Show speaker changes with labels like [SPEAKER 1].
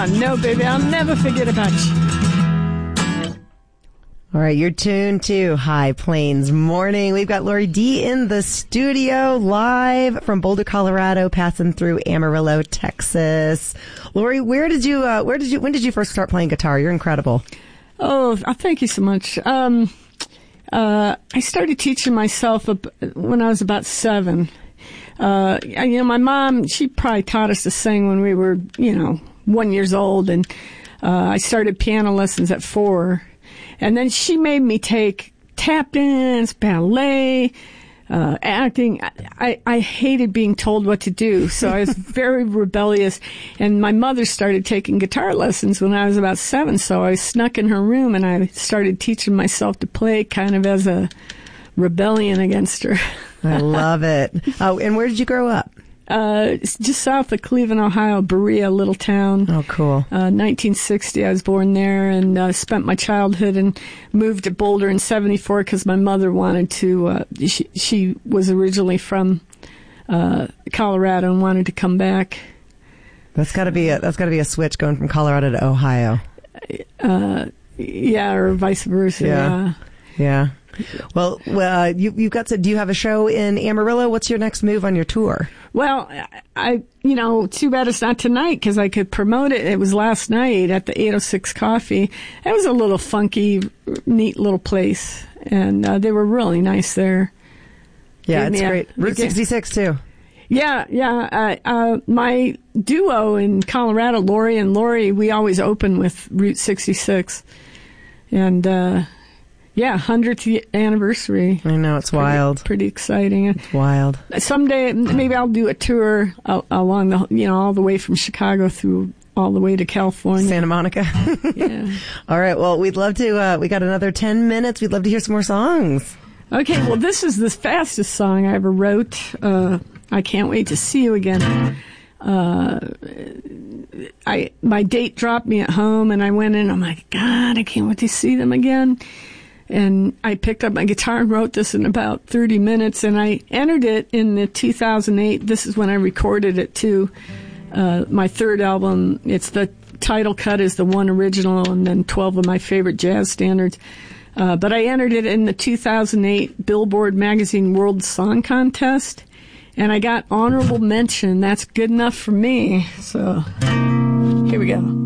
[SPEAKER 1] No, baby, I'll never forget about you.
[SPEAKER 2] All right, you're tuned to High Plains Morning. We've got Lori D in the studio, live from Boulder, Colorado, passing through Amarillo, Texas. Lori, when did you first start playing guitar? You're incredible.
[SPEAKER 1] Oh, thank you so much. I started teaching myself when I was about 7. My mom, she probably taught us to sing when we were, 1 year old, and I started piano lessons at 4. And then she made me take tap dance, ballet, acting. I hated being told what to do, so I was very rebellious. And my mother started taking guitar lessons when I was about 7, so I snuck in her room and I started teaching myself to play kind of as a rebellion against her.
[SPEAKER 2] I love it. Oh, and where did you grow up?
[SPEAKER 1] Just south of Cleveland, Ohio, Berea, little town.
[SPEAKER 2] Oh, cool.
[SPEAKER 1] 1960, I was born there and spent my childhood and moved to Boulder in 74 because my mother wanted to, she was originally from Colorado and wanted to come back.
[SPEAKER 2] That's gotta be a switch going from Colorado to Ohio.
[SPEAKER 1] Yeah, or vice versa.
[SPEAKER 2] Yeah. Well, you've got do you have a show in Amarillo? What's your next move on your tour?
[SPEAKER 1] Well, too bad it's not tonight because I could promote it. It was last night at the 806 Coffee. It was a little funky, neat little place, and they were really nice there.
[SPEAKER 2] Yeah, it's great. Route 66 too.
[SPEAKER 1] Yeah. My duo in Colorado, Lori and Lori, we always open with Route 66, and. 100th anniversary.
[SPEAKER 2] I know, it's wild.
[SPEAKER 1] Pretty exciting.
[SPEAKER 2] It's wild.
[SPEAKER 1] Someday, maybe I'll do a tour along the, all the way from Chicago through all the way to California.
[SPEAKER 2] Santa Monica.
[SPEAKER 1] Yeah.
[SPEAKER 2] All right, well, we'd love to, we got another 10 minutes. We'd love to hear some more songs.
[SPEAKER 1] Okay, well, this is the fastest song I ever wrote. I Can't Wait to See You Again. My date dropped me at home, and I went in, I'm like, God, I can't wait to see them again. And I picked up my guitar and wrote this in about 30 minutes, and I entered it in the 2008. This is when I recorded it too. My third album. It's the title cut is the one original, and then 12 of my favorite jazz standards. But I entered it in the 2008 Billboard Magazine World Song Contest, and I got honorable mention. That's good enough for me. So here we go.